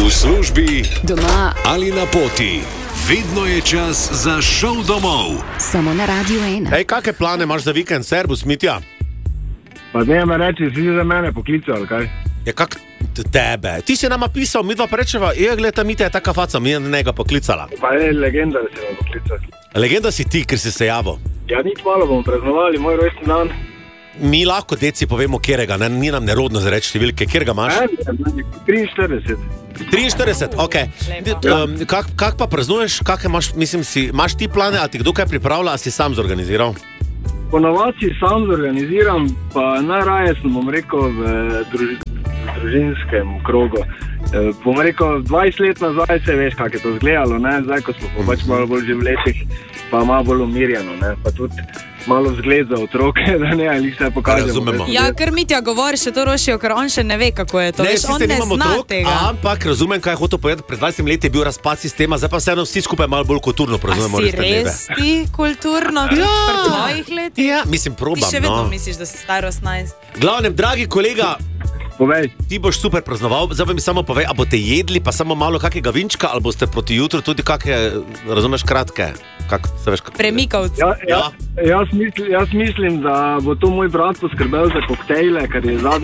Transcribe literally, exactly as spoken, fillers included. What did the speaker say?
V službi, doma ali na poti. Vedno je čas za šov domov. Samo na Radiu ena. Ej, kakšne plane imaš za vikend, servus, Mitja? Pa ne me reči, si za mene poklical, ali kaj? Ja, kak tebe? Ti si nama pisal, mi dva prečeva, je, gleda, Mitja je taka faca, mi je njega poklicala. Pa je legenda, da si me poklical. Legenda si ti, ker si se javil. Ja, nič malo bomo praznovali, moj rojstni dan. Mi lahko, deci, povemo, kjerega, ne, ni nam nerodno zreči številke, kjerega imaš? triinštirideset. triinštirideset, ok. Um, kak, kak pa praznuješ, kak imaš, mislim, si, imaš ti plane, a ti kdo kaj pripravlja, a si sam zorganiziral? Ponovadi si sam zorganiziram, pa najraje sem, bom rekel, v druž, družinskem krogu. E, bom rekel, dvajset let nazaj se veš, kak je to izgledalo, ne? Zdaj, ko smo pa pač malo bolj že v letih, pa malo bolj umirjeno, ne? Pa tudi malo vzgled za otroke, da ne, ali se pokažemo. Razumemo. Ja, ker Mitja govori še to rošijo, ker on še ne ve, kako je to. Ne, Veš, on sicer ne nimamo zna otrok, tega. ampak razumem, kaj je hotel povedati. Pred dvajsetimi leti je bil razpad sistema, zdaj pa vseeno vsi skupaj malo bolj kulturno A praznujemo si rojstne dneve. res ti kulturno, tudi Ja. pri tvojih letih? Ja, mislim, Ti probam, še vedno no. misliš, da si star osemnajst. Glavnem, dragi kolega, Povej. ti boš super praznoval, zdaj pa mi samo povej, a boste jedli pa samo malo kakega vinčka, ali boste proti jutru tudi kakšne, razumeš, kratke? Kak, se veš, kak... Premikavci. Ja, ja, jaz, misl, jaz mislim, da bo to moj brat poskrbel za koktejle, ker je zadnji